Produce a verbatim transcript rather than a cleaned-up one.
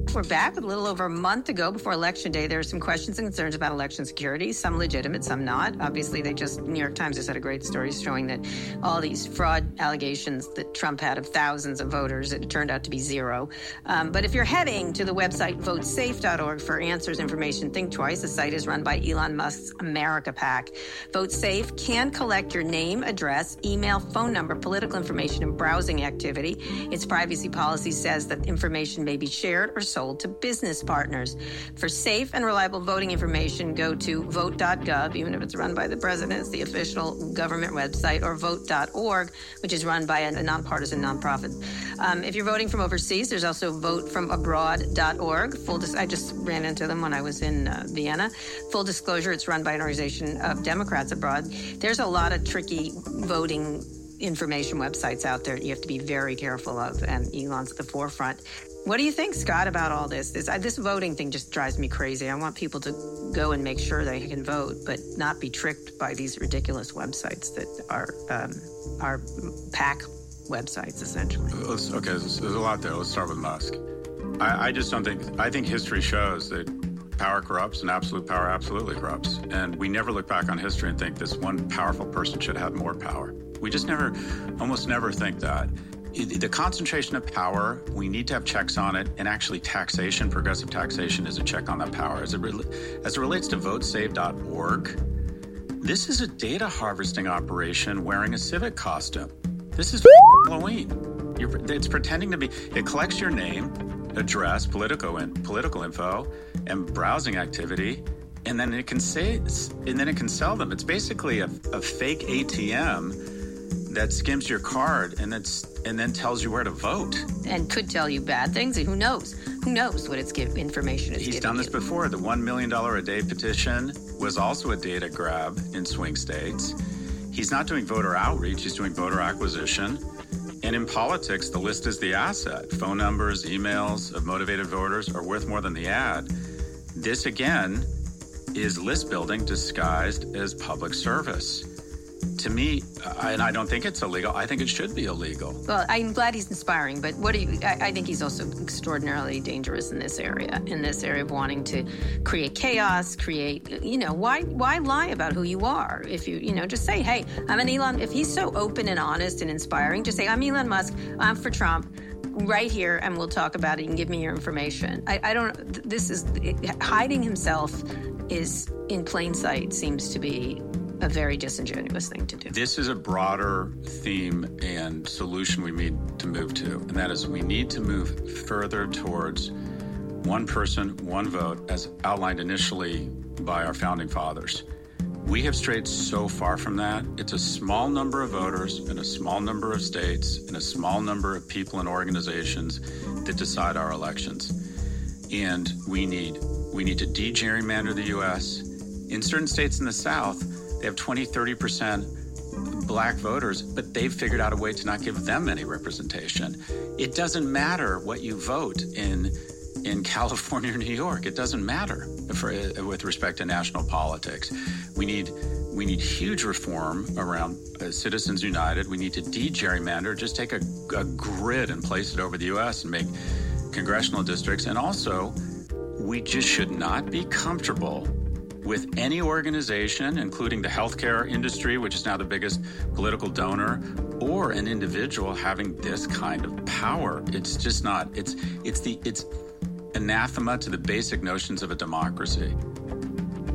We're back with a little over a month ago before Election Day. There are some questions and concerns about election security, some legitimate, some not. Obviously, they just, New York Times has had a great story showing that all these fraud allegations that Trump had of thousands of voters, it turned out to be zero. Um, but if you're heading to the website vote safe dot org for answers, information, think twice. The site is run by Elon Musk's America PAC. VoteSafe can collect your name, address, email, phone number, political information, and browsing activity. Its privacy policy says that information may be shared or sold to business partners. For safe and reliable voting information, go to vote dot gov, even if it's run by the president, it's the official government website, or vote dot org, which is run by a nonpartisan nonprofit. Um, if you're voting from overseas, there's also vote from abroad dot org. Full dis- I just ran into them when I was in uh, Vienna. Full disclosure, it's run by an organization of Democrats abroad. There's a lot of tricky voting information websites out there you have to be very careful of, and Elon's at the forefront. What do you think, Scott, about all this? This, uh, this voting thing just drives me crazy. I want people to go and make sure they can vote, but not be tricked by these ridiculous websites that are um, are PAC websites, essentially. Let's, okay, there's, there's a lot there. Let's start with Musk. I, I just don't think, I think history shows that power corrupts and absolute power absolutely corrupts. And we never look back on history and think this one powerful person should have more power. We just never, almost never think that. The concentration of power, we need to have checks on it, and actually taxation, progressive taxation, is a check on that power. As it, re- as it relates to vote save dot org, this is a data harvesting operation wearing a civic costume. This is Halloween. You're, it's pretending to be, it collects your name, address, political, in, political info, and browsing activity, and then it can say, and then it can sell them. It's basically a, a fake A T M that skims your card and that's and then tells you where to vote. And could tell you bad things. Who knows? Who knows what its give information is He's giving done this you. before. The one million dollars a day petition was also a data grab in swing states. He's not doing voter outreach. He's doing voter acquisition. And in politics, the list is the asset. Phone numbers, emails of motivated voters are worth more than the ad. This, again, is list building disguised as public service. To me, uh, and I don't think it's illegal, I think it should be illegal. Well, I'm glad he's inspiring, but what do you, I, I think he's also extraordinarily dangerous in this area, in this area of wanting to create chaos, create, you know, why why lie about who you are? If you, you know, just say, hey, I'm an Elon, if he's so open and honest and inspiring, just say, I'm Elon Musk, I'm for Trump, right here, and we'll talk about it and give me your information. I, I don't, this is, it, hiding himself is in plain sight seems to be a very disingenuous thing to do. This is a broader theme and solution we need to move to, and that is we need to move further towards one person, one vote, as outlined initially by our founding fathers. We have strayed so far from that. It's a small number of voters in a small number of states and a small number of people and organizations that decide our elections. And we need we need to de-gerrymander the U S. In certain states in the South, they have twenty, thirty percent black voters, but they've figured out a way to not give them any representation. It doesn't matter what you vote in in California or New York. It doesn't matter for, with respect to national politics. We need we need huge reform around uh, Citizens United. We need to de-gerrymander, just take a, a grid and place it over the U S and make congressional districts. And also, we just should not be comfortable with any organization, including the healthcare industry, which is now the biggest political donor, or an individual having this kind of power. It's just not, it's it's the it's anathema to the basic notions of a democracy.